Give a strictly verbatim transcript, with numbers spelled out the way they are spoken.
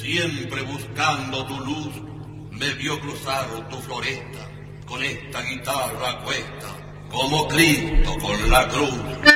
siempre buscando tu luz, me vio cruzar tu floresta, con esta guitarra a cuesta, como Cristo con la cruz.